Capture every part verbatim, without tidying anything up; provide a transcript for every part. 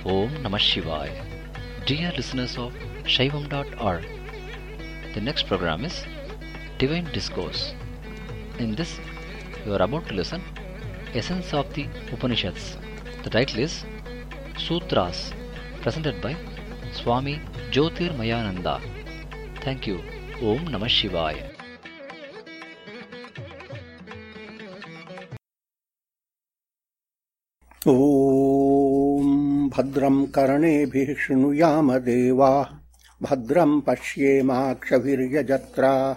Om Namah Shivaya. Dear listeners of Shaivam dot org, the next program is Divine Discourse. In this, you are about to listen Essence of the Upanishads. The title is Sutras, presented by Swami Jyotirmayananda. Thank you. Om Namah Shivaya. Om Bhadram Karneभिः Shrunuyama Deva Bhadram Pashyemakshavirya Jatra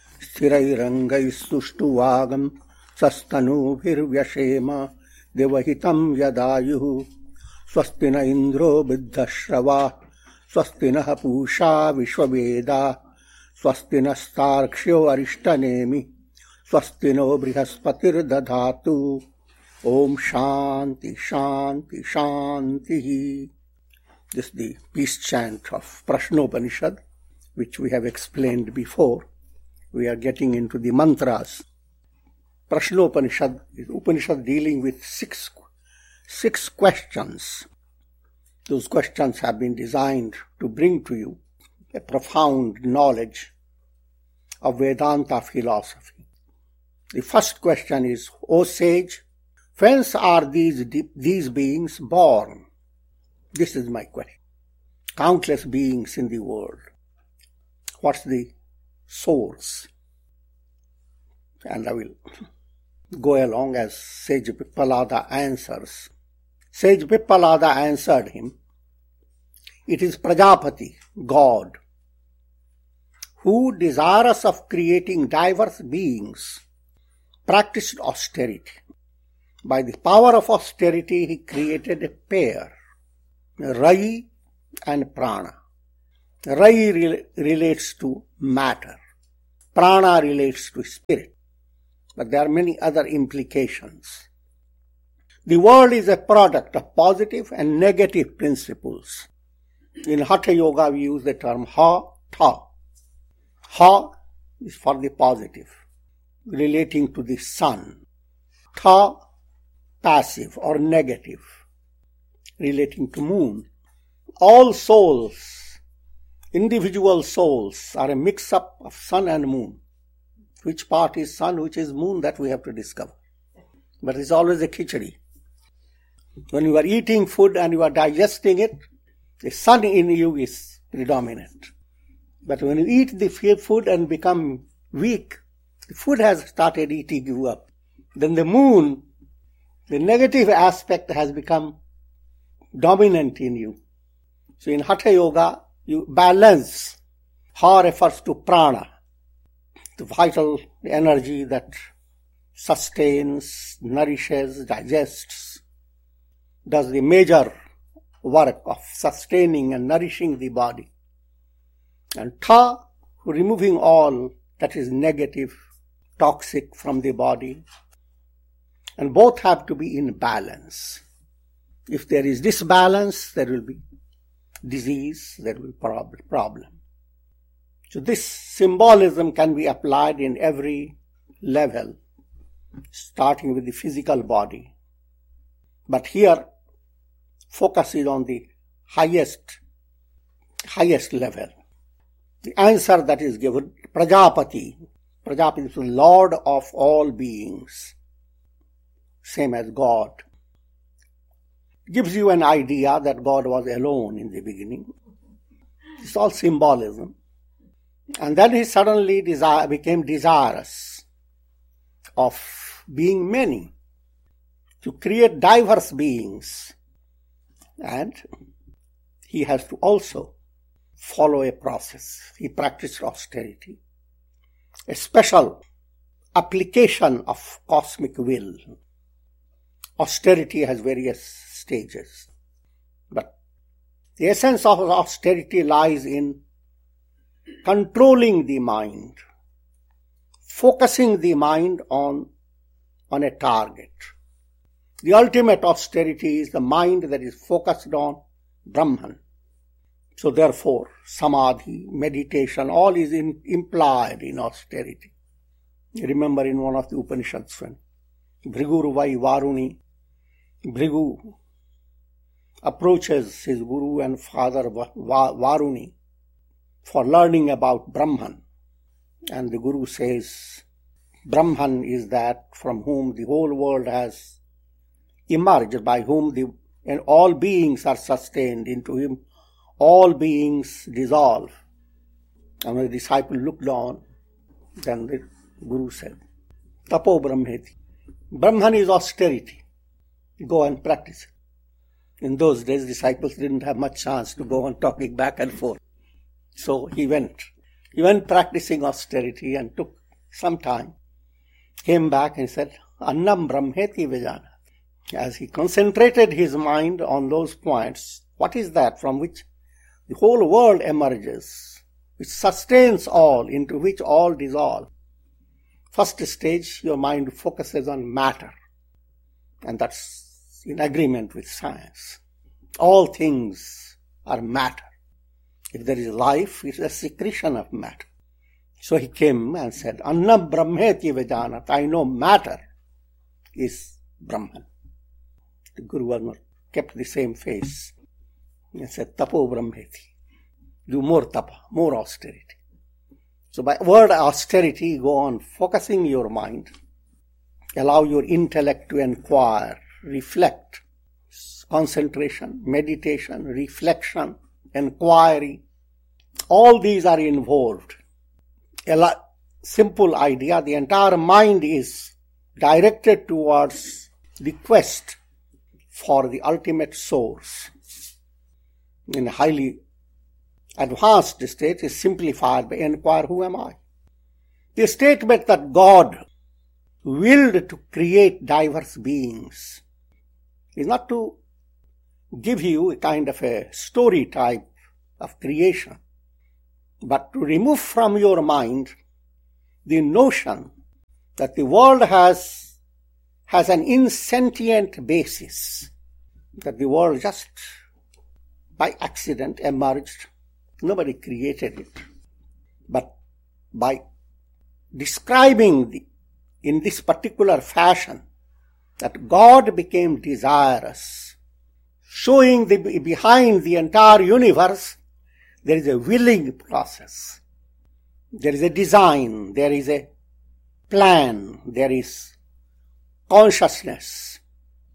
Sthirairangaistuštuvagam Sastanubhirvyashema Devahitam Yadayuh Swastina Indro Buddhashrava Swastina Pusha Vishwaveda Swastina Starkshyo Arishtanemi Swastino Brihaspatir Dadhatu Om Shanti Shanti Shanti. This is the peace chant of Prashnopanishad, which we have explained before. We are getting into the mantras. Prashnopanishad is Upanishad dealing with six, six questions. Those questions have been designed to bring to you a profound knowledge of Vedanta philosophy. The first question is, O sage, whence are these these beings born? This is my question. Countless beings in the world. What's the source? And I will go along as Sage Pippalada answers. Sage Pippalada answered him, it is Prajapati, God, who, desirous of creating diverse beings, practiced austerity. By the power of austerity, he created a pair, Rai and Prana. Rai re- relates to matter. Prana relates to spirit. But there are many other implications. The world is a product of positive and negative principles. In Hatha Yoga, we use the term Ha, Tha. Ha is for the positive, relating to the sun. Tha, passive or negative, relating to moon. All souls, individual souls, are a mix-up of sun and moon. Which part is sun, which is moon, that we have to discover. But it's always a khichdi. When you are eating food and you are digesting it, the sun in you is predominant. But when you eat the food and become weak, the food has started eating you up. Then the moon, the negative aspect, has become dominant in you. So in Hatha Yoga, you balance. Ha refers to prana, the vital energy that sustains, nourishes, digests, does the major work of sustaining and nourishing the body. And Tha, removing all that is negative, toxic from the body. And both have to be in balance. If there is disbalance, there will be disease, there will be problem. So this symbolism can be applied in every level, starting with the physical body. But here, focus is on the highest, highest level. The answer that is given, Prajapati. Prajapati is the Lord of all beings. Same as God. Gives you an idea that God was alone in the beginning. It's all symbolism. And then he suddenly desire, became desirous of being many, to create diverse beings. And he has to also follow a process. He practiced austerity, a special application of cosmic will. Austerity has various stages, but the essence of austerity lies in controlling the mind, focusing the mind on, on a target. The ultimate austerity is the mind that is focused on Brahman. So therefore, samadhi, meditation, all is in, implied in austerity. You remember in one of the Upanishads, Bhriguruvai Varuni, Bhrigu approaches his guru and father Varuni for learning about Brahman. And the guru says, Brahman is that from whom the whole world has emerged, by whom the and all beings are sustained. Into him all beings dissolve. And when the disciple looked on, then the guru said, Tapo Brahmeti. Brahman is austerity. Go and practice. In those days, disciples didn't have much chance to go on talking back and forth. So he went. He went practicing austerity and took some time. Came back and said, Annam Brahmeti Vijana. As he concentrated his mind on those points, what is that from which the whole world emerges, which sustains all, into which all dissolve? First stage, your mind focuses on matter. And that's in agreement with science. All things are matter. If there is life, it's a secretion of matter. So he came and said, Anna Brahmeti Vedanat. I know matter is Brahman. The Guru was not kept the same face. He said, Tapo Brahmeti. Do more tapa, more austerity. So by word austerity, go on focusing your mind. Allow your intellect to inquire, reflect, concentration, meditation, reflection, inquiry. All these are involved. A simple idea, the entire mind is directed towards the quest for the ultimate source. In a highly advanced state is simplified by inquire, who am I? The statement that God willed to create diverse beings is not to give you a kind of a story type of creation, but to remove from your mind the notion that the world has has an insentient basis, that the world just by accident emerged. Nobody created it. But by describing the, in this particular fashion that God became desirous, showing the, behind the entire universe, there is a willing process. There is a design, there is a plan, there is consciousness.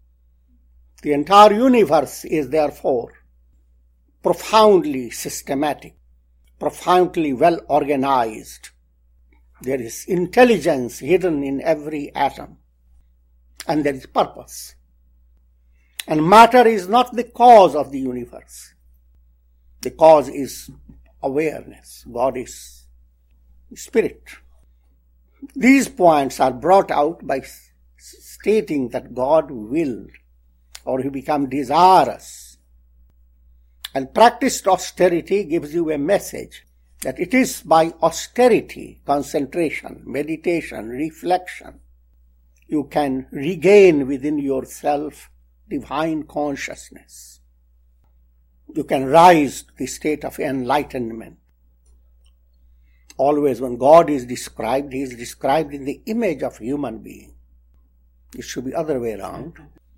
The entire universe is therefore profoundly systematic, profoundly well organized. There is intelligence hidden in every atom, and there is purpose. And matter is not the cause of the universe. The cause is awareness. God is spirit. These points are brought out by stating that God willed, or he became desirous. And practiced austerity gives you a message that it is by austerity, concentration, meditation, reflection, you can regain within yourself divine consciousness. You can rise to the state of enlightenment. Always when God is described, he is described in the image of human being. It should be other way around.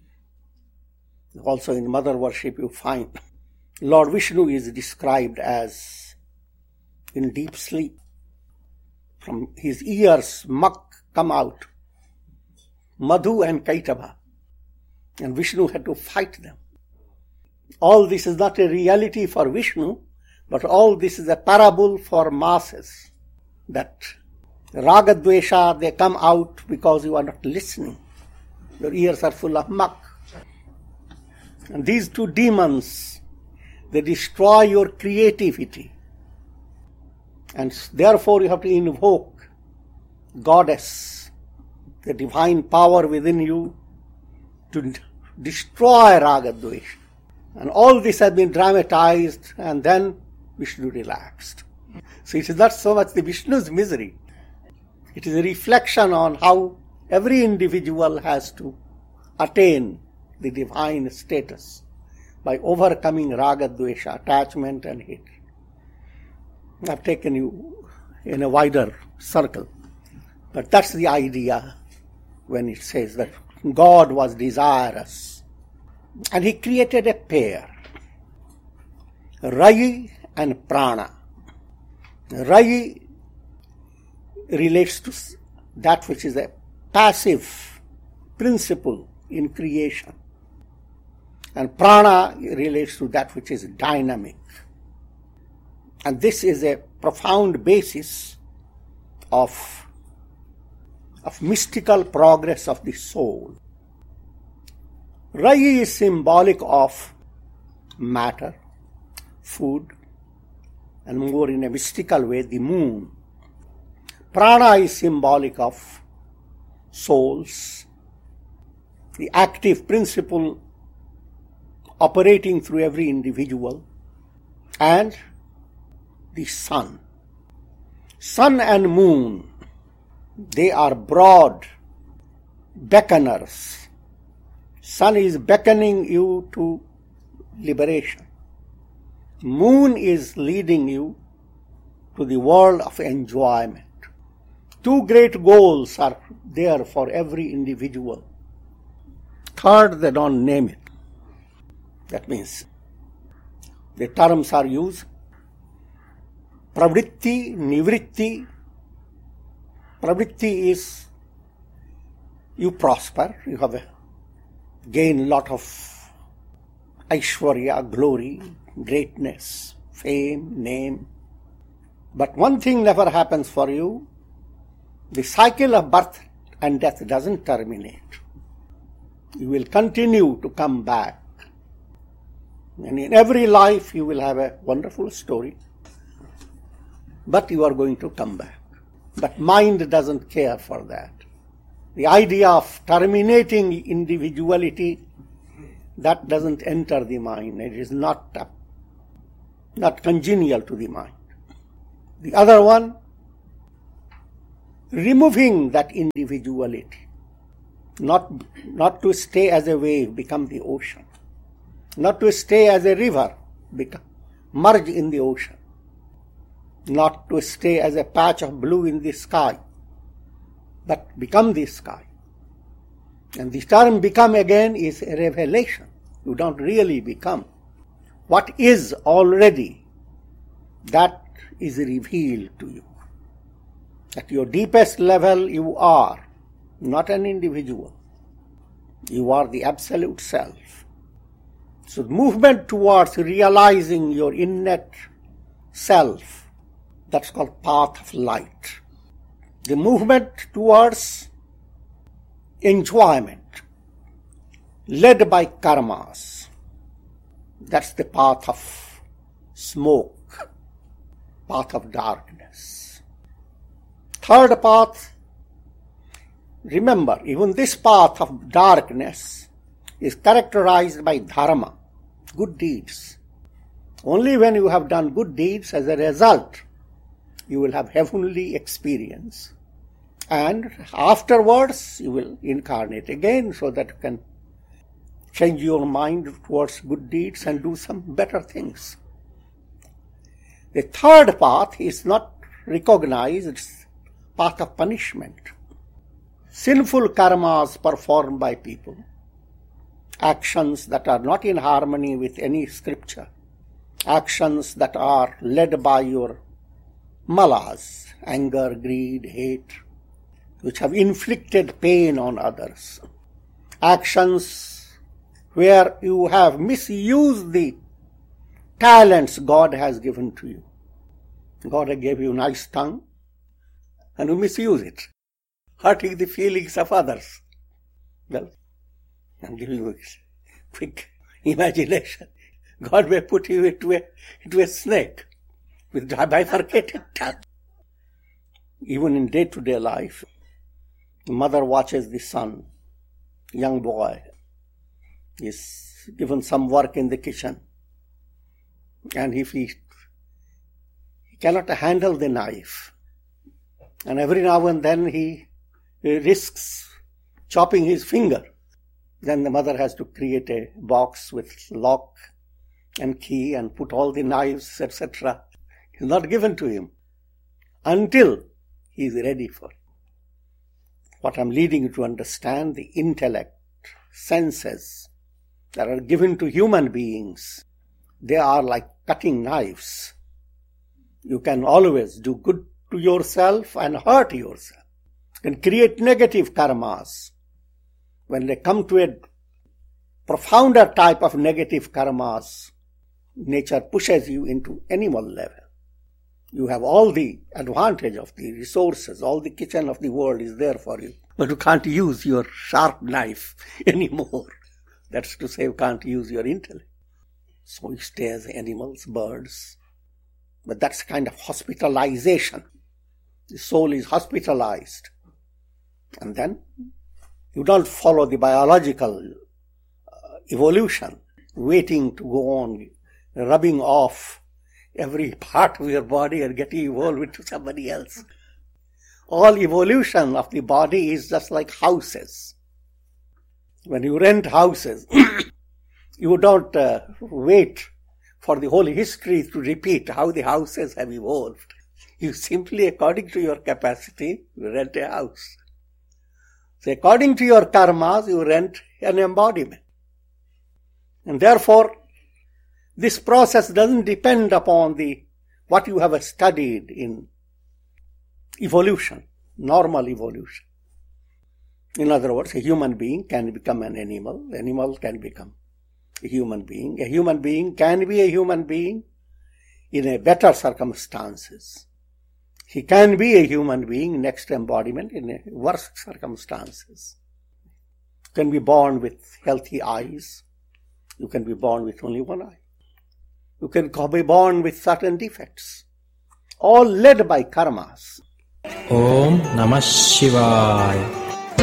Also in mother worship you find Lord Vishnu is described as in deep sleep. From his ears muck come out, Madhu and Kaitava, and Vishnu had to fight them. All this is not a reality for Vishnu, but all this is a parable for masses, that Raga Dvesha, they come out because you are not listening. Your ears are full of muck. And these two demons, they destroy your creativity. And therefore you have to invoke Goddess, the divine power within you, to destroy Raga Dvesha. And all this has been dramatized, and then Vishnu relaxed. So it is not so much the Vishnu's misery. It is a reflection on how every individual has to attain the divine status by overcoming Raga Dvesha, attachment and hate. I've taken you in a wider circle. But that's the idea when it says that God was desirous. And he created a pair, Rayi and Prana. Rayi relates to that which is a passive principle in creation, and Prana relates to that which is dynamic. And this is a profound basis of, of mystical progress of the soul. Rayi is symbolic of matter, food, and more in a mystical way, the moon. Prana is symbolic of souls, the active principle operating through every individual, and the sun. Sun and moon, they are broad beckoners. Sun is beckoning you to liberation. Moon is leading you to the world of enjoyment. Two great goals are there for every individual. Third, they don't name it. That means the terms are used. Pravritti, nivritti. Pravritti is you prosper, you have a, gain lot of aishwarya, glory, greatness, fame, name. But one thing never happens for you. The cycle of birth and death doesn't terminate. You will continue to come back. And in every life you will have a wonderful story. But you are going to come back. But mind doesn't care for that. The idea of terminating individuality, that doesn't enter the mind. It is not, uh, not congenial to the mind. The other one, removing that individuality. Not, not to stay as a wave, become the ocean. Not to stay as a river, become, merge in the ocean. Not to stay as a patch of blue in the sky, but become the sky. And the term become again is a revelation. You don't really become. What is already, that is revealed to you. At your deepest level you are not an individual. You are the absolute self. So the movement towards realizing your innate self, that's called path of light. The movement towards enjoyment, led by karmas, that's the path of smoke, path of darkness. Third path, remember, even this path of darkness is characterized by dharma, good deeds. Only when you have done good deeds, as a result, you will have heavenly experience. And afterwards, you will incarnate again so that you can change your mind towards good deeds and do some better things. The third path is not recognized, it's path of punishment. Sinful karmas performed by people, actions that are not in harmony with any scripture, actions that are led by your malas, anger, greed, hate, which have inflicted pain on others, actions where you have misused the talents God has given to you. God gave you a nice tongue, and you misuse it, hurting the feelings of others. Well, I'm giving you a quick imagination. God may put you into a, into a snake with bifurcated tongue. Even in day-to-day life, the mother watches the son, young boy, is given some work in the kitchen, and if he, he cannot handle the knife, and every now and then he, he risks chopping his finger, then the mother has to create a box with lock and key and put all the knives, et cetera. It's not given to him until he is ready for it. What I'm leading you to understand, the intellect, senses, that are given to human beings, they are like cutting knives. You can always do good to yourself and hurt yourself. You can create negative karmas. When they come to a profounder type of negative karmas, nature pushes you into animal level. You have all the advantage of the resources, all the kitchen of the world is there for you. But you can't use your sharp knife anymore. That's to say, you can't use your intellect. So you stay as animals, birds. But that's kind of hospitalization. The soul is hospitalized. And then you don't follow the biological uh, evolution, waiting to go on, rubbing off every part of your body and getting evolved into somebody else. All evolution of the body is just like houses. When you rent houses, you don't uh, wait for the whole history to repeat how the houses have evolved. You simply, according to your capacity, you rent a house. So according to your karmas, you rent an embodiment. And therefore, this process doesn't depend upon the what you have studied in evolution, normal evolution. In other words, a human being can become an animal, animal can become a human being, a human being can be a human being in a better circumstances. He can be a human being, next embodiment, in a worse circumstances. You can be born with healthy eyes. You can be born with only one eye. You can be born with certain defects, all led by karmas. Om Namah Shivaya.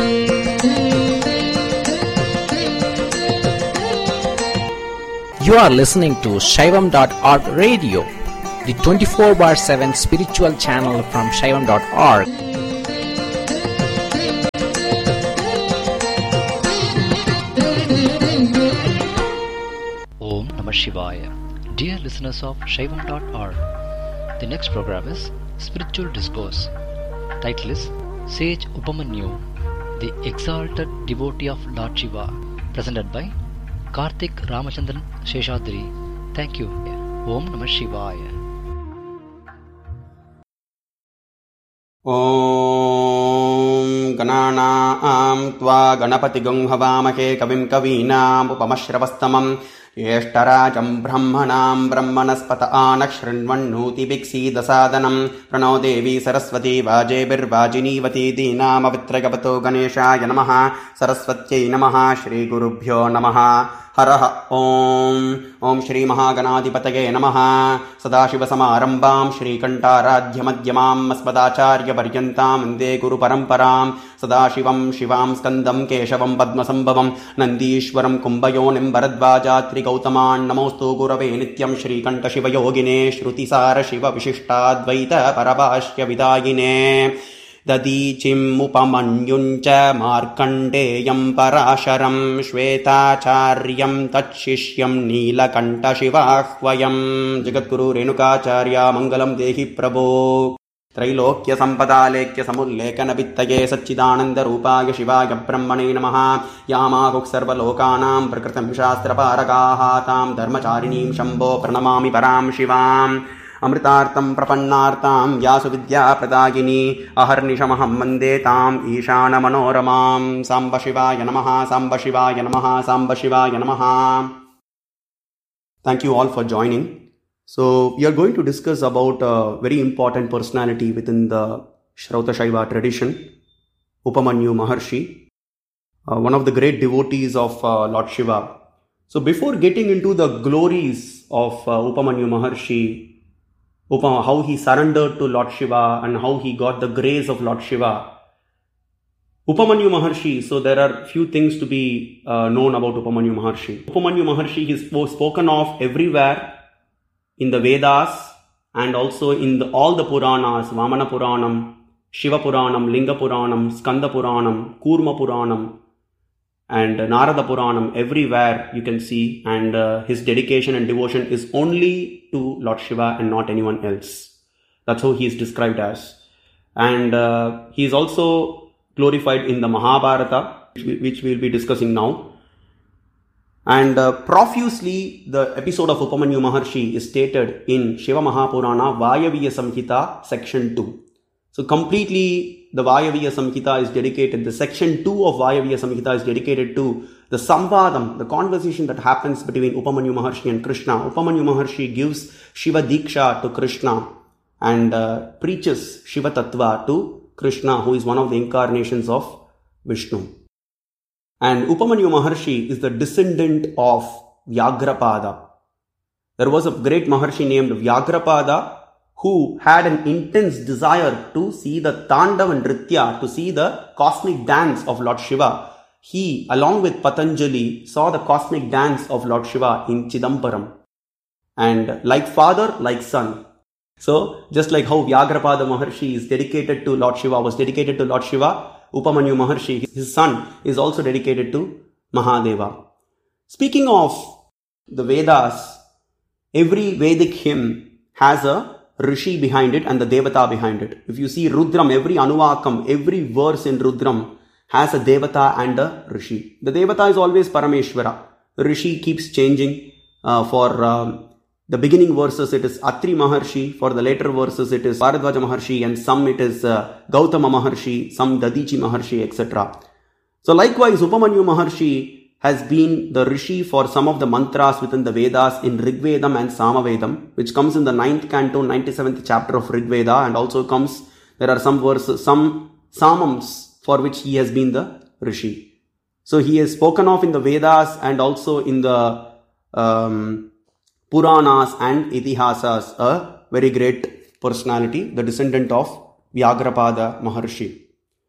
You are listening to Shaivam dot org radio, the twenty-four bar seven spiritual channel from Shaivam dot org. Om Namah Shivaya. Dear listeners of Shaivam dot org, the next program is Spiritual Discourse. Title is Sage Upamanyu, the Exalted Devotee of Lord Shiva, presented by Karthik Ramachandran Sheshadri. Thank you. Om Namah Shivaya. Om Gananam Tva Ganapati Gung Havamake Kavim Kavinam Upamashravastamam Yeshtarajam Brahmanam Brahmanaspata Anakshrinvannuti Biksi Dasadanam Prano Devi Saraswati Vajebir Vajinivati Dinam Avitragapato Ganeshaya Namaha Saraswatyai Namaha Shri Gurubhyo Namaha Haraha Om Om Shri Mahaganadipataye Namaha Sadashiva Samarambam Shri Kantaradhya Madhyamam Asmadacharya Paryantam Inde Guru Paramparam Sadashivam Shivam Skandam Keshavam Padmasambhavam Nandishwaram Kumbhayonim Bharadvajatri Gautaman Namostu Gurave Nityam Shri Kanta Shiva Yogine Shruti Sara Shiva Vishishtadvaita Parabhashya Vidayine Dadicim Upamanyuncha Markandeyam Parasharam Shvetacharyam Tatshishyam Nilakanta Shivahvayam Jagadguru Renukacharya Mangalam Dehi Prabhu Trailokya Sampadalekya Samullekana Vittaye Satchidananda Rupaya Shivaya Brahmane Namaha Yamahuk Sarva Lokanam Prakritam Shastra Paragahatam Dharmacharinim Shambho Pranamami Param Shivam Amritartam Prapannartam Yasu Vidya Pradagini Aharnishamaham Mandetam Ishana Manoramam Samba Shivaya Namaha Samba Shivaya Namaha Samba Shivaya Namaha. Thank you all for joining. So we are going to discuss about a very important personality within the Shrauta Shaiva tradition, Upamanyu Maharshi, uh, one of the great devotees of uh, Lord Shiva. So before getting into the glories of uh, Upamanyu Maharshi, Upama, how he surrendered to Lord Shiva and how he got the grace of Lord Shiva. Upamanyu Maharshi, so there are few things to be uh, known about Upamanyu Maharshi. Upamanyu Maharshi is spoken of everywhere in the Vedas and also in the, all the Puranas, Vamana Puranam, Shiva Puranam, Linga Puranam, Skanda Puranam, Kurma Puranam, and Narada Puranam, everywhere you can see, and uh, his dedication and devotion is only to Lord Shiva and not anyone else. That's how he is described as. And uh, he is also glorified in the Mahabharata, which we will be discussing now. And uh, profusely, the episode of Upamanyu Maharshi is stated in Shiva Mahapurana, Vayaviya Samhita, section two. So completely, the Vayaviya Samhita is dedicated, the section two of Vayaviya Samhita is dedicated to the Samvadam, the conversation that happens between Upamanyu Maharshi and Krishna. Upamanyu Maharshi gives Shiva Diksha to Krishna and uh, preaches Shiva Tattva to Krishna, who is one of the incarnations of Vishnu. And Upamanyu Maharshi is the descendant of Vyagrapada. There was a great Maharshi named Vyagrapada who had an intense desire to see the Tandava Nritya, to see the cosmic dance of Lord Shiva. He, along with Patanjali, saw the cosmic dance of Lord Shiva in Chidambaram. And like father, like son. So, just like how Vyagrapada Maharshi is dedicated to Lord Shiva, was dedicated to Lord Shiva, Upamanyu Maharshi, his son, is also dedicated to Mahadeva. Speaking of the Vedas, every Vedic hymn has a Rishi behind it and the Devata behind it. If you see Rudram, every Anuvakam, every verse in Rudram has a Devata and a Rishi. The Devata is always Parameshvara. The Rishi keeps changing. Uh, for um, the beginning verses it is Atri Maharshi, for the later verses it is Bharadwaja Maharshi, and some it is uh, Gautama Maharshi, some Dadichi Maharshi, et cetera. So likewise, Upamanyu Maharshi has been the Rishi for some of the mantras within the Vedas in Rigvedam and Samavedam, which comes in the ninth canto, ninety-seventh chapter of Rigveda, and also comes, there are some verses, some Samams for which he has been the Rishi. So he is spoken of in the Vedas and also in the um, Puranas and Itihasas, a very great personality, the descendant of Vyagrapada Maharshi.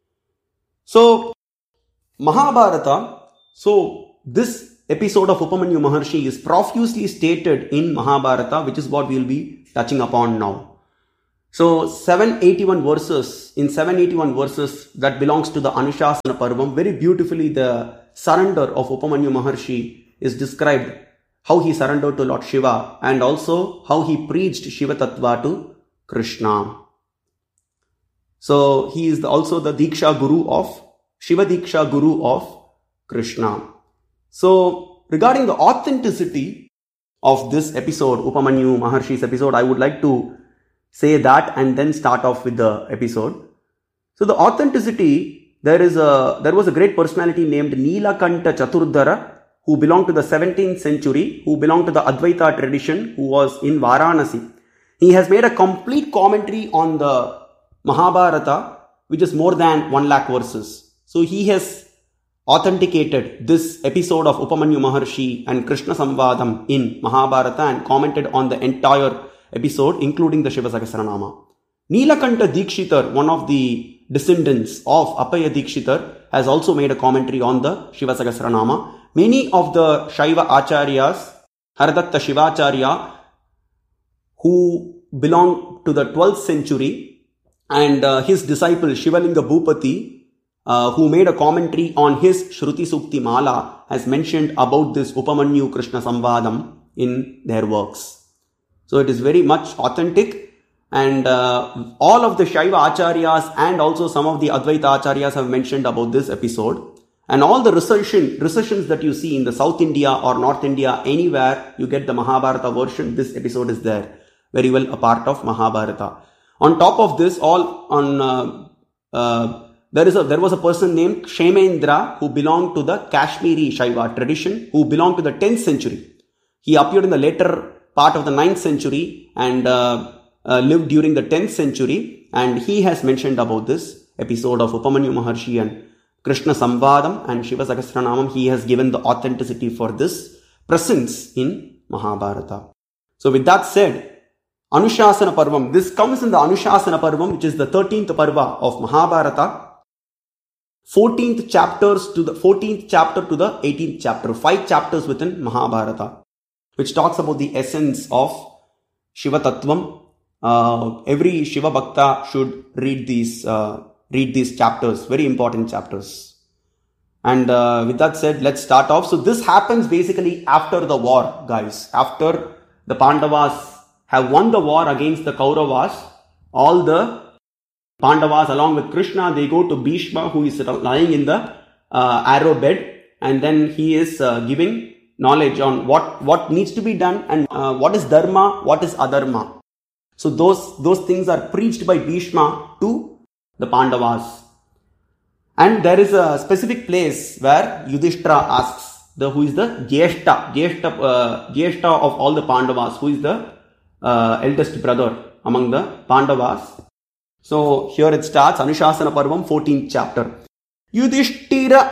So, Mahabharata, so this episode of Upamanyu Maharshi is profusely stated in Mahabharata, which is what we will be touching upon now. So, seven hundred eighty-one verses, in seven hundred eighty-one verses that belongs to the Anushasana Parvam, very beautifully the surrender of Upamanyu Maharshi is described. How he surrendered to Lord Shiva and also how he preached Shiva Tattva to Krishna. So he is also the Diksha Guru of, Shiva Diksha Guru of Krishna. So regarding the authenticity of this episode, Upamanyu Maharshi's episode, I would like to say that and then start off with the episode. So the authenticity, there is a, there was a great personality named Nilakanta Chaturdhara, who belonged to the seventeenth century, who belonged to the Advaita tradition, who was in Varanasi. He has made a complete commentary on the Mahabharata, which is more than one lakh verses. So he has authenticated this episode of Upamanyu Maharshi and Krishna Samvadam in Mahabharata and commented on the entire episode, including the Shiva Sahasranama. Nilakanta Dikshitar, one of the descendants of Appaya Dikshitar, has also made a commentary on the Shiva Sahasranama. Many of the Shaiva Acharyas, Haradatta Shivacharya, who belong to the twelfth century, and uh, his disciple Shivalinga Bhupati, uh, who made a commentary on his Shruti Sukti Mala, has mentioned about this Upamanyu Krishna Samvadam in their works. So it is very much authentic, and uh, all of the Shaiva Acharyas and also some of the Advaita Acharyas have mentioned about this episode. And all the recension, recensions that you see in the South India or North India, anywhere you get the Mahabharata version, this episode is there. Very well a part of Mahabharata. On top of this, all on uh, uh, there is a there was a person named Kshemendra who belonged to the Kashmiri Shaiva tradition, who belonged to the tenth century. He appeared in the later part of the ninth century and uh, uh, lived during the tenth century, and he has mentioned about this episode of Upamanyu Maharshi and Krishna Samvadam and Shiva Sahasranamam. He has given the authenticity for this presence in Mahabharata. So with that said, Anushasana Parvam, this comes in the Anushasana Parvam, which is the thirteenth Parva of Mahabharata. fourteenth chapters to the fourteenth chapter to the eighteenth chapter, five chapters within Mahabharata, which talks about the essence of Shiva Tattvam. Uh, every Shiva Bhakta should read these uh, read these chapters, very important chapters. And uh, with that said, let's start off. So this happens basically after the war, guys. After the Pandavas have won the war against the Kauravas, all the Pandavas along with Krishna, they go to Bhishma, who is lying in the uh, arrow bed, and then he is uh, giving knowledge on what, what needs to be done and uh, what is dharma, what is adharma. So those, those things are preached by Bhishma to the Pandavas. And there is a specific place where Yudhishthira asks the who is the Jyeshta, Jyeshta, uh, Jyeshta of all the Pandavas, who is the uh, eldest brother among the Pandavas. So here it starts, Anushasana Parvam, fourteenth chapter. Yudhishthira